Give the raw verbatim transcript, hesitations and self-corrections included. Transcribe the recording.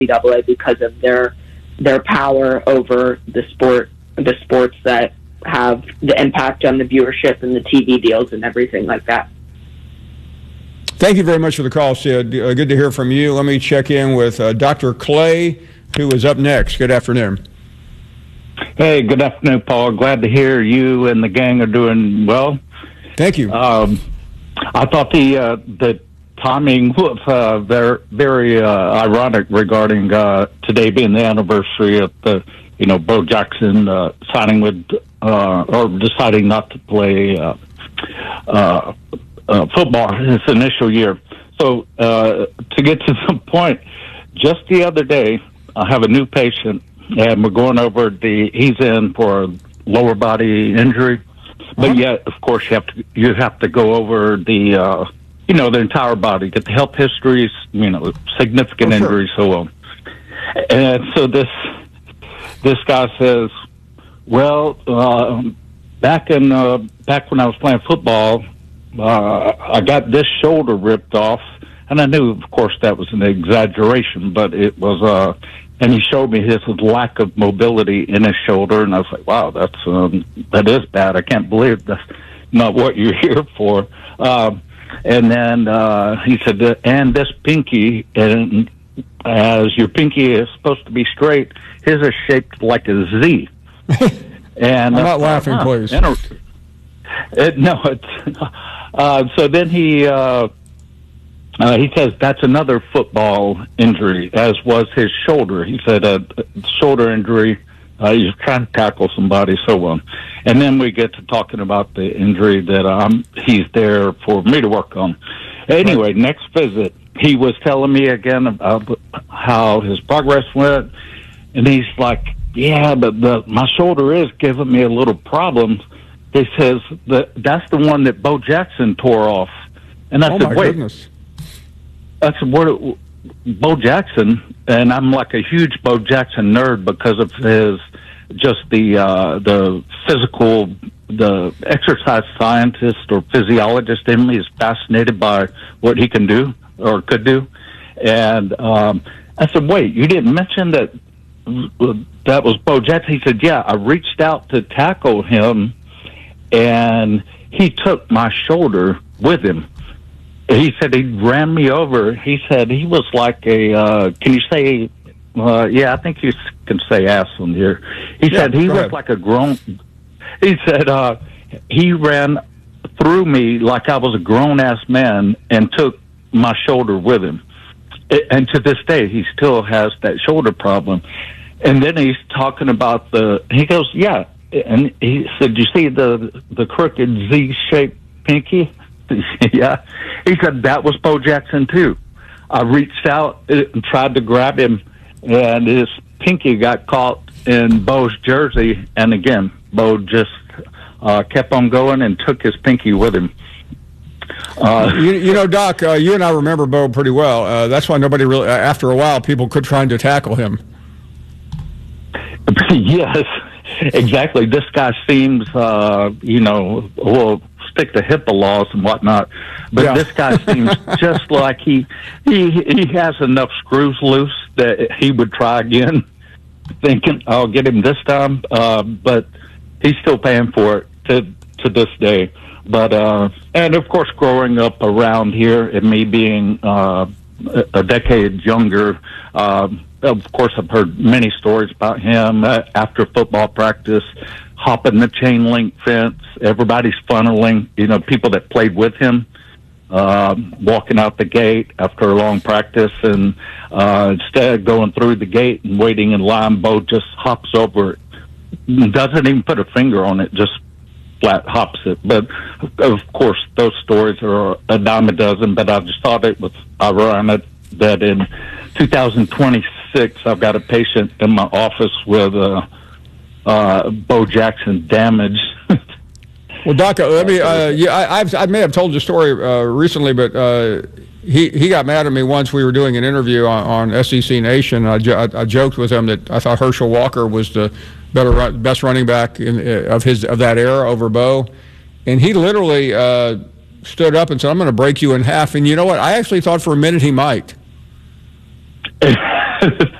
double A because of their their power over the sport, the sports that have the impact on the viewership and the T V deals and everything like that. Thank you very much for the call, Sid. Uh, good to hear from you. Let me check in with uh, Doctor Clay, who is up next. Good afternoon. Hey, good afternoon, Paul. Glad to hear you and the gang are doing well. Thank you. Um, I thought the uh, the timing was uh, very, very uh, ironic regarding uh, today being the anniversary of the, you know, Bo Jackson uh, signing with uh, or deciding not to play uh, uh, uh, football his initial year. So uh, to get to the point, just the other day, I have a new patient, and we're going over the. He's in for a lower body injury, but uh-huh. yet, of course, you have to you have to go over the uh, you know the entire body, get the health histories, you know, significant oh, injuries, sure. so on. And so this this guy says, "Well, uh, back in uh, back when I was playing football, uh, I got this shoulder ripped off." And I knew, of course, that was an exaggeration, but it was, uh, and he showed me his lack of mobility in his shoulder, and I was like, wow, that's, um, that is bad. I can't believe that's not what you're here for. Um, and then, uh, he said, and this pinky, and as your pinky is supposed to be straight, his is shaped like a Z. And I'm not uh, laughing, huh, please. A, it, no, it's, uh, so then he, uh, Uh, he says that's another football injury, as was his shoulder. He said a uh, shoulder injury, uh, he was trying to tackle somebody, so on. And then we get to talking about the injury that um, he's there for me to work on. Anyway, right. Next visit, he was telling me again about how his progress went, and he's like, yeah, but the, my shoulder is giving me a little problem. He says, that that's the one that Bo Jackson tore off. And I oh said, my wait. Goodness. That's what it, Bo Jackson, and I'm like a huge Bo Jackson nerd because of his just the uh, the physical, the exercise scientist or physiologist in me is fascinated by what he can do or could do. And um, I said, wait, you didn't mention that that was Bo Jackson? He said, yeah, I reached out to tackle him, and he took my shoulder with him. He said he ran me over. He said he was like a, uh, can you say, uh, yeah, I think you can say ass on here. He yeah, said he was ahead. like a grown, he said uh, he ran through me like I was a grown-ass man and took my shoulder with him. And to this day, he still has that shoulder problem. And then he's talking about the, he goes, yeah. And he said, you see the, the crooked Z-shaped pinky? Yeah. He said that was Bo Jackson too. I reached out and tried to grab him, and his pinky got caught in Bo's jersey. And again, Bo just uh, kept on going and took his pinky with him. Uh, you, you know, Doc, uh, you and I remember Bo pretty well. Uh, that's why nobody really, after a while, people quit trying to tackle him. Yes, exactly. This guy seems, uh, you know, well, stick to HIPAA laws and whatnot, but yeah. This guy seems just like he, he he has enough screws loose that he would try again, thinking I'll get him this time. Uh, but he's still paying for it to to this day. But uh, and of course, growing up around here and me being uh, a decade younger, uh, of course, I've heard many stories about him uh, after football practice. Hopping the chain link fence, everybody's funneling, you know, people that played with him, uh, walking out the gate after a long practice, and uh, instead of going through the gate and waiting in line, Bo just hops over it, doesn't even put a finger on it, just flat hops it. But, of course, those stories are a dime a dozen, but I just thought it was ironic that in two thousand twenty-six, I've got a patient in my office with a Uh, Bo Jackson damage. Well, Doc, uh, let me. Uh, yeah, I, I've, I may have told the story uh, recently, but uh, he he got mad at me once. We were doing an interview on, on S E C Nation. I, I, I joked with him that I thought Herschel Walker was the better run, best running back in, uh, of his of that era over Bo, and he literally uh, stood up and said, "I'm going to break you in half." And you know what? I actually thought for a minute he might.